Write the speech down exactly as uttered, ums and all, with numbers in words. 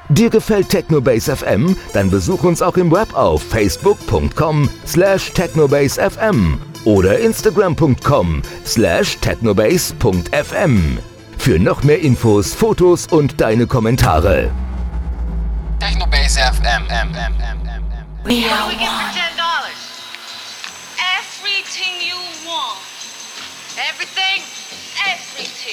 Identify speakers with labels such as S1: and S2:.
S1: Dir gefällt Technobase F M? Dann besuch uns auch im Web auf facebook punkt com slash technobase f m oder instagram punkt com slash technobase punkt f m. Für noch mehr Infos, Fotos und deine Kommentare.
S2: Technobase F M.
S3: We are we get for ten dollars? Everything you want. Everything?